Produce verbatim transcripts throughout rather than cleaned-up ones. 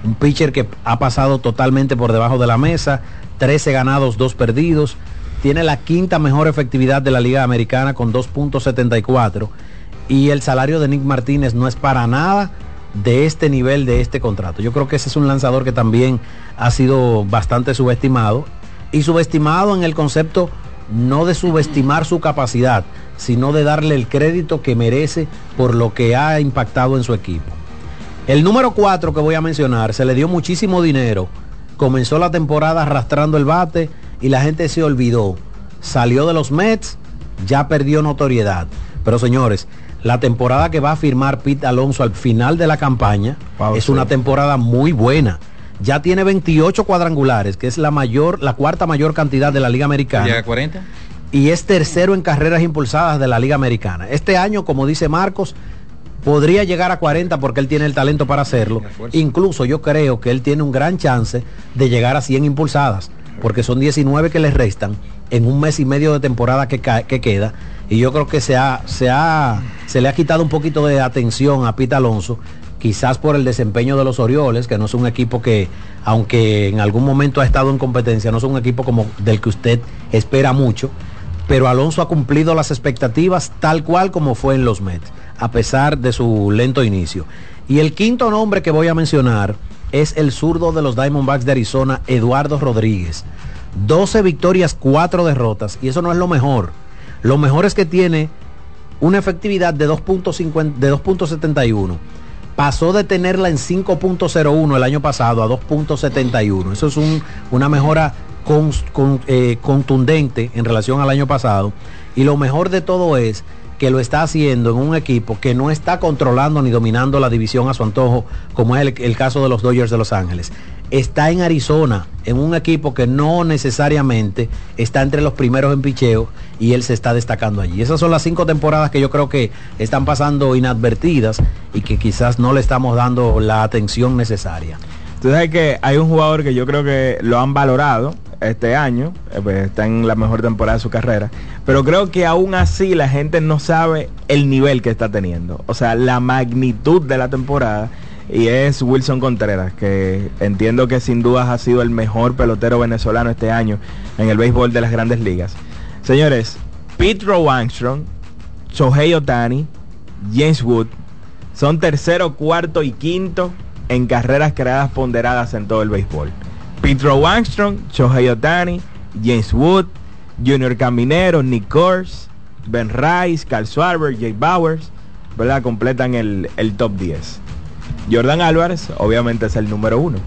un pitcher que ha pasado totalmente por debajo de la mesa, trece ganados, dos perdidos, tiene la quinta mejor efectividad de la Liga Americana con dos punto setenta y cuatro, y el salario de Nick Martínez no es para nada de este nivel, de este contrato. Yo creo que ese es un lanzador que también ha sido bastante subestimado, y subestimado en el concepto no de subestimar su capacidad, sino de darle el crédito que merece por lo que ha impactado en su equipo. El número cuatro que voy a mencionar, se le dio muchísimo dinero, comenzó la temporada arrastrando el bate y la gente se olvidó, salió de los Mets, ya perdió notoriedad. Pero señores, la temporada que va a firmar Pete Alonso al final de la campaña wow, es sí. una temporada muy buena. Ya tiene veintiocho cuadrangulares, que es la mayor, la cuarta mayor cantidad de la Liga Americana. ¿Llega a cuarenta? Y es tercero en carreras impulsadas de la Liga Americana. Este año, como dice Marcos, podría llegar a cuarenta porque él tiene el talento para hacerlo. Incluso yo creo que él tiene un gran chance de llegar a cien impulsadas, porque son diecinueve que le restan en un mes y medio de temporada que, que queda. Y yo creo que se, ha, se, ha, se le ha quitado un poquito de atención a Pete Alonso, quizás por el desempeño de los Orioles, que no es un equipo que, aunque en algún momento ha estado en competencia, no es un equipo como del que usted espera mucho, pero Alonso ha cumplido las expectativas tal cual como fue en los Mets, a pesar de su lento inicio. Y el quinto nombre que voy a mencionar es el zurdo de los Diamondbacks de Arizona, Eduardo Rodríguez. doce victorias, cuatro derrotas, y eso no es lo mejor. Lo mejor es que tiene una efectividad de dos punto setenta y uno. Pasó de tenerla en cinco punto cero uno el año pasado a dos punto setenta y uno. Eso es un, una mejora con, con, eh, contundente en relación al año pasado. Y lo mejor de todo es que lo está haciendo en un equipo que no está controlando ni dominando la división a su antojo, como es el, el caso de los Dodgers de Los Ángeles. Está en Arizona, en un equipo que no necesariamente está entre los primeros en picheo, y él se está destacando allí. Esas son las cinco temporadas que yo creo que están pasando inadvertidas y que quizás no le estamos dando la atención necesaria. Tú sabes que hay un jugador que yo creo que lo han valorado este año, eh, pues está en la mejor temporada de su carrera, pero creo que aún así la gente no sabe el nivel que está teniendo, o sea, la magnitud de la temporada, y es Wilson Contreras, que entiendo que sin dudas ha sido el mejor pelotero venezolano este año en el béisbol de las Grandes Ligas. Señores, Pete Armstrong, Shohei Ohtani, James Wood son tercero, cuarto y quinto en carreras creadas ponderadas en todo el béisbol. Pete Armstrong, Shohei Ohtani, James Wood, Junior Caminero, Nick Kors, Ben Rice, Carl Schwarber, Jay Bowers, ¿verdad? Completan el, el top diez. Jordan Álvarez obviamente es el número uno.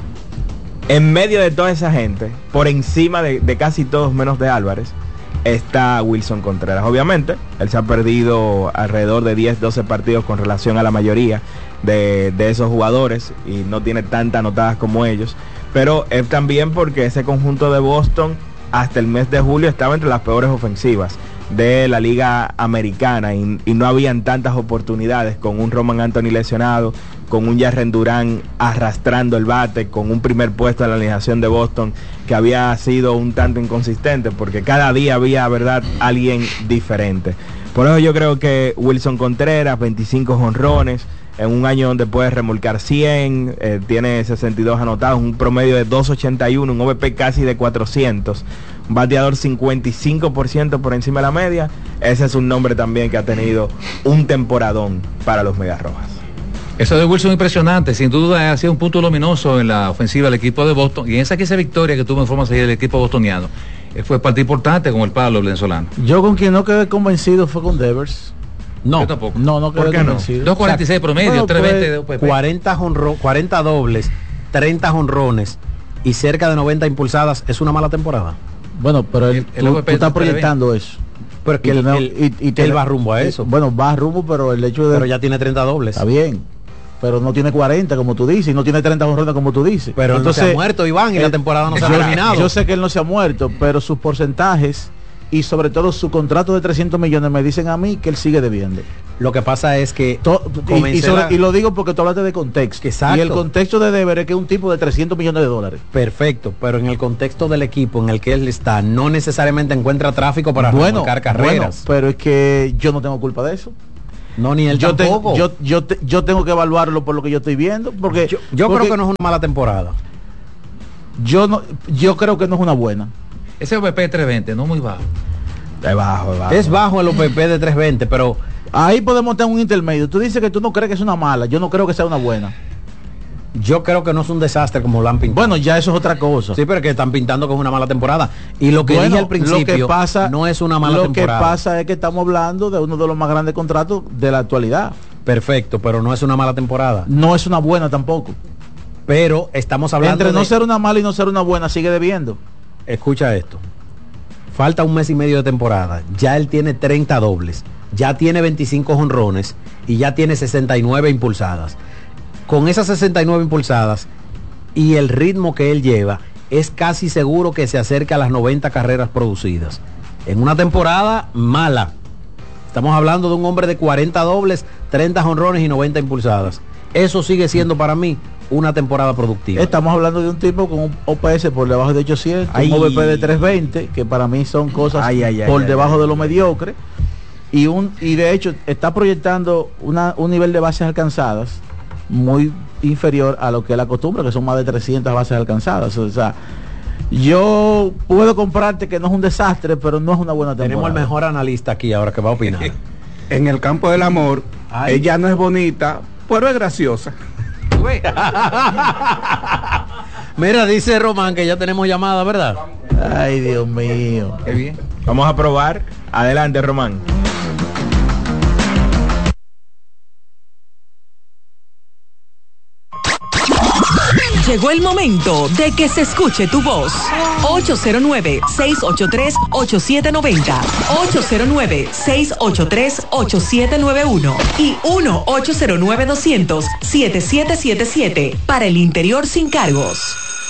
En medio de toda esa gente, por encima de, de casi todos menos de Álvarez, está Wilson Contreras. Obviamente, él se ha perdido alrededor de diez, doce partidos con relación a la mayoría de, de esos jugadores y no tiene tantas anotadas como ellos, pero es también porque ese conjunto de Boston hasta el mes de julio estaba entre las peores ofensivas de la Liga Americana y, y no habían tantas oportunidades, con un Roman Anthony lesionado, con un Jarren Durán arrastrando el bate, con un primer puesto de la alineación de Boston que había sido un tanto inconsistente porque cada día había, verdad, alguien diferente. Por eso yo creo que Wilson Contreras, veinticinco jonrones en un año donde puede remolcar cien, eh, tiene sesenta y dos anotados, un promedio de dos ochenta y uno, un O V P casi de cuatrocientos, un bateador cincuenta y cinco por ciento por encima de la media. Ese es un nombre también que ha tenido un temporadón para los Medias Rojas. Eso de Wilson impresionante, sin duda ha sido un punto luminoso en la ofensiva del equipo de Boston, y en esa quince victoria que tuvo en forma seguida el equipo bostoniano, él fue parte importante con el palo venezolano. Yo con quien no quedé convencido fue con Devers. No, yo tampoco. No, no quedé convencido. dos cuarenta y seis promedio, bueno, tres veinte de O P P. cuarenta, jonro, cuarenta dobles, treinta jonrones y cerca de noventa impulsadas, ¿es una mala temporada? Bueno, pero el, el, tú, tú estás proyectando eso. Pero es que él, él, y, y él va rumbo a eso. Bueno, va rumbo, pero el hecho de... Pero ya tiene treinta dobles. Está bien, pero no tiene cuarenta como tú dices, y no tiene treinta jonrones como tú dices. Pero entonces, él no se ha muerto, Iván, y él, la temporada no se ha terminado. Yo sé que él no se ha muerto, pero sus porcentajes y sobre todo su contrato de trescientos millones me dicen a mí que él sigue debiendo. Lo que pasa es que to, y, y, sobre, la... y lo digo porque tú hablaste de contexto. Exacto. Y el contexto de Devers es que es un tipo de trescientos millones de dólares. Perfecto, pero en el contexto del equipo en el que él está, no necesariamente encuentra tráfico para bueno, arrancar carreras. Bueno, pero es que yo no tengo culpa de eso. No, ni él yo tampoco. Te, yo, yo, te, yo tengo que evaluarlo por lo que yo estoy viendo, porque yo, yo porque creo que no es una mala temporada. Yo no, yo creo que no es una buena. Ese O V P trescientos veinte, no muy bajo. Es bajo, es bajo. Es bajo el O P P de trescientos veinte, pero ahí podemos tener un intermedio. Tú dices que tú no crees que es una mala, yo no creo que sea una buena. yo creo que no es un desastre como lo han pintado. Bueno, ya eso es otra cosa. Sí, pero que están pintando con una mala temporada. Y lo que bueno, dije al principio, lo que pasa, no es una mala lo temporada. Lo que pasa es que estamos hablando de uno de los más grandes contratos de la actualidad. Perfecto, pero no es una mala temporada. No es una buena tampoco. Pero estamos hablando Entre no de... ser una mala y no ser una buena, sigue debiendo. Escucha esto. Falta un mes y medio de temporada. Ya él tiene treinta dobles. Ya tiene veinticinco jonrones. Y ya tiene sesenta y nueve impulsadas. Con esas sesenta y nueve impulsadas y el ritmo que él lleva, es casi seguro que se acerca a las noventa carreras producidas. En una temporada mala. Estamos hablando de un hombre de cuarenta dobles, treinta jonrones y noventa impulsadas. Eso sigue siendo para mí una temporada productiva. Estamos hablando de un tipo con un O P S por debajo de ochocientos, Ay. un O V P de trescientos veinte, que para mí son cosas Ay, ay, ay, por ay, debajo ay. de lo mediocre. Y un y de hecho está proyectando una, un nivel de bases alcanzadas muy inferior a lo que él acostumbra, que son más de trescientas bases alcanzadas. O sea, yo puedo comprarte que no es un desastre, pero no es una buena temporada. Tenemos al mejor analista aquí ahora que va a opinar. En el campo del amor, Ay. ella no es bonita, pero es graciosa. Mira, dice Román que ya tenemos llamada, ¿verdad? Ay, Dios mío. Qué bien. Vamos a probar. Adelante, Román. Llegó el momento de que se escuche tu voz. ocho cero nueve, seis ocho tres, ocho siete nueve cero, ocho cero nueve, seis ocho tres, ocho siete nueve uno y uno ocho cero nueve, doscientos, setenta y siete setenta y siete para el interior sin cargos.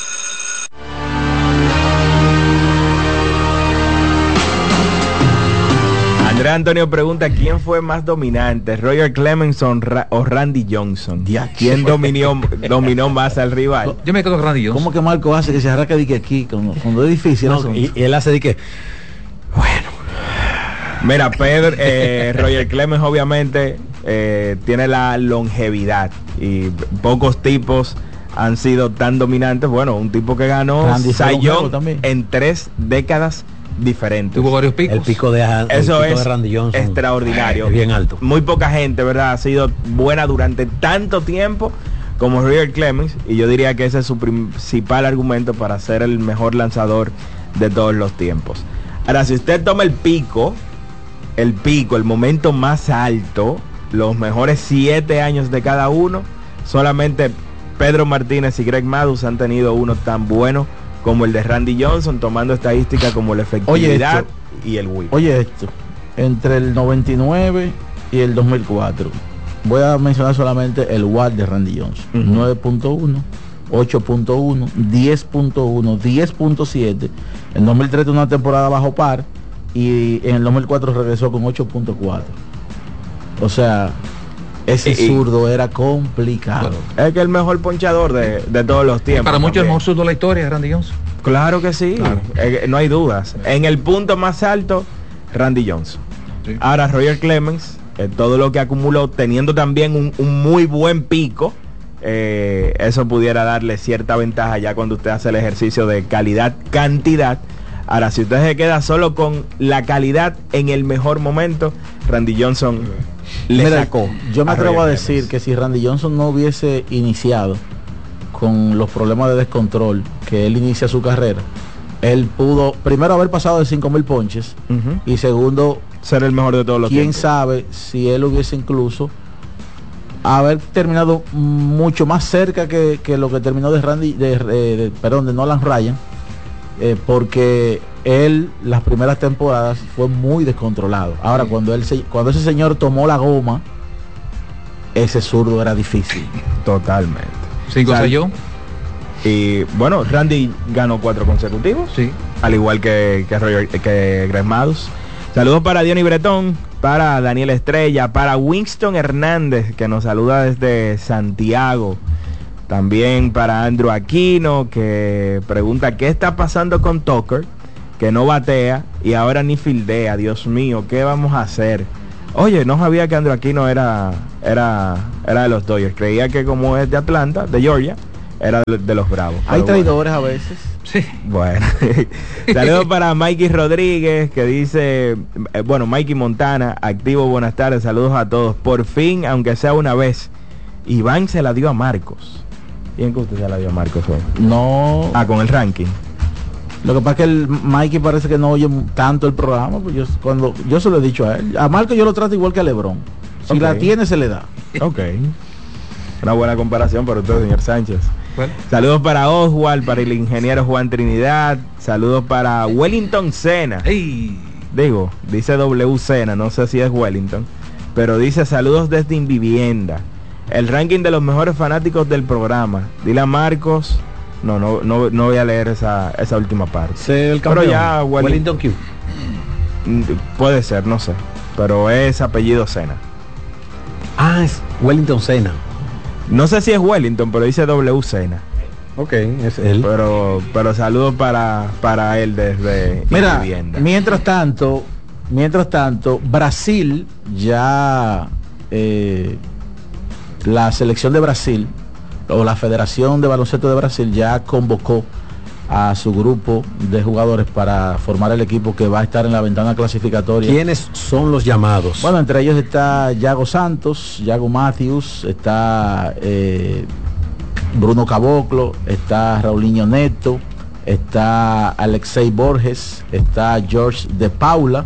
Andrés Antonio pregunta quién fue más dominante, Roger Clemens o, Ra- o Randy Johnson. Ya. ¿Quién dominó, dominó más al rival? Yo me quedo con Randy Johnson. ¿Cómo que Marco hace que se arranque de que aquí, cuando, cuando es difícil? No, eso? y, y él hace de que, bueno, Mira, Pedro, eh, Roger Clemens obviamente eh, tiene la longevidad y pocos tipos han sido tan dominantes. Bueno, un tipo que ganó Randy fue Cy longevo Young también. en tres décadas diferentes. Tuvo varios picos. el pico de, el Eso pico es de Randy Johnson extraordinario. es bien alto. Muy poca gente, ¿verdad? Ha sido buena durante tanto tiempo como Roger Clemens, y yo diría que ese es su principal argumento para ser el mejor lanzador de todos los tiempos. Ahora, si usted toma el pico, el pico, el momento más alto, los mejores siete años de cada uno, solamente Pedro Martínez y Greg Maddux han tenido uno tan bueno como el de Randy Johnson, tomando estadísticas como la efectividad y el whip. Oye esto, entre el noventa y nueve y el dos mil cuatro, voy a mencionar solamente el W A R de Randy Johnson. Uh-huh. nueve punto uno, ocho punto uno, diez punto uno, diez punto siete. En dos mil tres tuvo una temporada bajo par y en el dos mil cuatro regresó con ocho punto cuatro. O sea, ese Y- y- zurdo era complicado. Es que el mejor ponchador de, de todos los tiempos. Para muchos el también. mejor zurdo de la historia es Randy Johnson. Claro que sí, Claro. Eh, no hay dudas. En el punto más alto, Randy Johnson. Sí. Ahora Roger Clemens, eh, todo lo que acumuló, teniendo también un, un muy buen pico, eh, eso pudiera darle cierta ventaja ya cuando usted hace el ejercicio de calidad-cantidad. Ahora, si usted se queda solo con la calidad en el mejor momento, Randy Johnson le Mira, sacó. yo me atrevo a Roger decir Clemens. que si Randy Johnson no hubiese iniciado con los problemas de descontrol que él inicia su carrera, él pudo primero haber pasado de cinco mil ponches Ujú. y segundo, Ser el mejor de todos los quién tiempos. sabe si él hubiese incluso haber terminado mucho más cerca que, que lo que terminó de Randy de, de- de- perdón de Nolan Ryan, eh, porque él las primeras temporadas fue muy descontrolado. Ahora Sí. cuando él se- cuando ese señor tomó la goma, ese zurdo era difícil. Totalmente. Cinco Sal- yo. Y bueno, Randy ganó cuatro consecutivos. Sí. Al igual que, que, Roger, que Greg Maddux. Saludos para Diony Bretón, para Daniel Estrella, para Winston Hernández, que nos saluda desde Santiago. También para Andrew Aquino, que pregunta qué está pasando con Tucker, que no batea y ahora ni fildea. Dios mío, ¿qué vamos a hacer? Oye, no sabía que Andrew Aquino era, era, era de los Dodgers. Creía que como es de Atlanta, de Georgia, era de, de los Bravos. Hay Pero traidores bueno. a veces. Sí. Bueno, saludos para Mikey Rodríguez que dice, eh, bueno, Mikey Montana, activo, buenas tardes, saludos a todos. Por fin, aunque sea una vez, Iván se la dio a Marcos. ¿Quién que usted se la dio a Marcos hoy? No. Ah, con el ranking. Lo que pasa es que el Mikey parece que no oye tanto el programa, pues yo cuando yo se lo he dicho a él. A Marco yo lo trato igual que a LeBron. Si Ok. la tiene se le da. Ok. Una buena comparación para usted, señor Sánchez. Bueno. Saludos para Oswald, para el ingeniero Juan Trinidad. Saludos para Wellington Sena. ¡Ey! Digo, dice W Sena, no sé si es Wellington. Pero dice saludos desde Invivienda. El ranking de los mejores fanáticos del programa. Dile a Marcos. No, no, no, no voy a leer esa, esa última parte. Sé el Pero campeón. ya Welling- Wellington Q. Mm, Puede ser, no sé. Pero es apellido Sena. Ah, es Wellington Sena. No sé si es Wellington, pero dice W Sena. Ok, es él. Pero, pero saludos para, para él desde Mira, Invivienda. mientras tanto, mientras tanto, Brasil ya eh, la selección de Brasil o la Federación de Baloncesto de Brasil ya convocó a su grupo de jugadores para formar el equipo que va a estar en la ventana clasificatoria. ¿Quiénes son los llamados? Bueno, entre ellos está Yago Santos, Yago Matthews, está eh, Bruno Caboclo, está Raulinho Neto, está Alexei Borges, está George de Paula,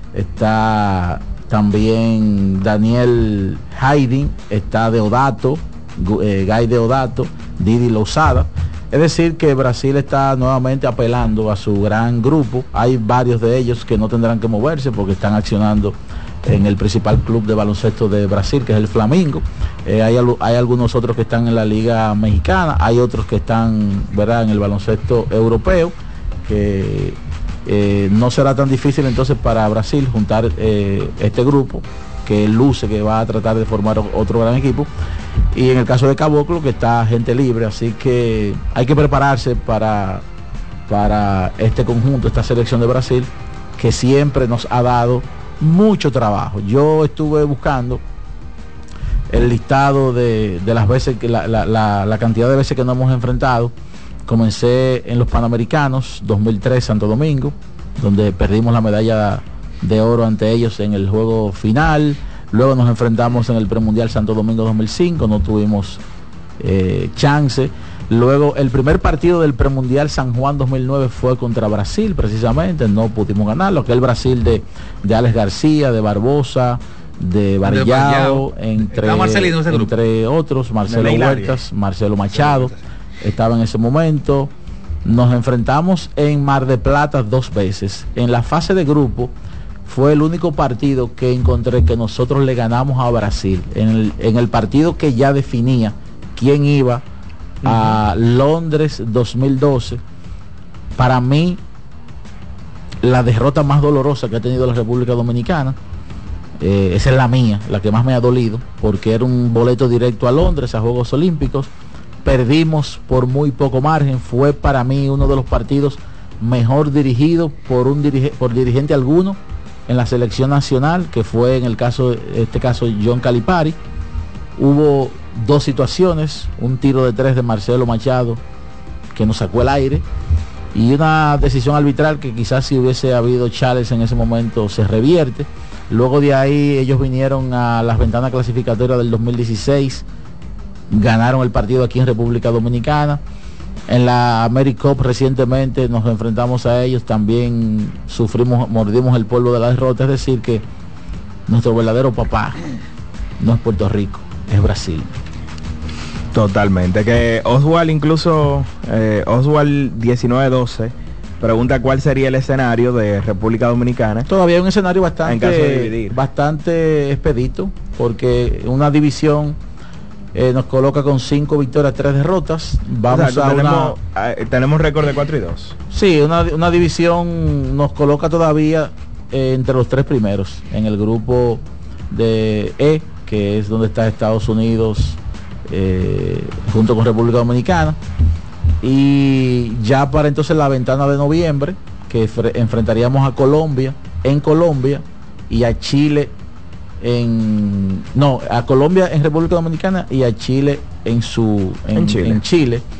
está también Daniel Haydn, está Deodato, Gu- eh, Guy Deodato, Didi Lousada. Es decir, que Brasil está nuevamente apelando a su gran grupo. Hay varios de ellos que no tendrán que moverse porque están accionando en el principal club de baloncesto de Brasil, que es el Flamengo. Eh, hay, al- hay algunos otros que están en la Liga Mexicana, hay otros que están, ¿verdad?, en el baloncesto europeo, que eh, no será tan difícil entonces para Brasil juntar eh, este grupo, que luce que va a tratar de formar o- otro gran equipo. Y en el caso de Caboclo, que está gente libre, así que hay que prepararse para, para este conjunto, esta selección de Brasil, que siempre nos ha dado mucho trabajo. Yo estuve buscando el listado de, de las veces que la, la, la, la cantidad de veces que nos hemos enfrentado. Comencé en los Panamericanos dos mil tres Santo Domingo, donde perdimos la medalla de oro ante ellos en el juego final. Luego nos enfrentamos en el premundial Santo Domingo dos mil cinco, no tuvimos eh, chance. Luego el primer partido del premundial San Juan dos mil nueve fue contra Brasil, precisamente, no pudimos ganarlo, que es el Brasil de, de Alex García, de Barbosa, de Barillao, entre, Está Marcelino en ese grupo. entre otros, Marcelo De Hilario. Huertas, Marcelo Machado, estaba en ese momento. Nos enfrentamos en Mar de Plata dos veces. En la fase de grupo fue el único partido que encontré que nosotros le ganamos a Brasil. En el, en el partido que ya definía quién iba a Londres dos mil doce, para mí la derrota más dolorosa que ha tenido la República Dominicana, eh, esa es la mía, la que más me ha dolido, porque era un boleto directo a Londres, a Juegos Olímpicos. Perdimos por muy poco margen. Fue para mí uno de los partidos mejor dirigidos por un dirige, por dirigente alguno en la selección nacional, que fue en el caso, este caso, John Calipari. Hubo dos situaciones, un tiro de tres de Marcelo Machado que nos sacó el aire, y una decisión arbitral que quizás si hubiese habido chales en ese momento se revierte. Luego de ahí ellos vinieron a las ventanas clasificatorias del dos mil dieciséis, ganaron el partido aquí en República Dominicana. En la AmeriCup recientemente nos enfrentamos a ellos, también sufrimos, mordimos el polvo de la derrota. Es decir que nuestro verdadero papá no es Puerto Rico, es Brasil. Totalmente. Que Oswald incluso, eh, Oswald diecinueve doce, pregunta cuál sería el escenario de República Dominicana. Todavía hay un escenario En caso de bastante, dividir. bastante expedito, porque una división eh, nos coloca con cinco victorias, tres derrotas. Vamos Exacto, a una... tenemos, eh, tenemos récord de cuatro y dos. Sí, una, una división nos coloca todavía eh, entre los tres primeros en el grupo de E, que es donde está Estados Unidos eh, junto con República Dominicana. Y ya para entonces la ventana de noviembre, que enfrentaríamos a Colombia en Colombia y a Chile en no, a Colombia en República Dominicana y a Chile en su en, En Chile. en Chile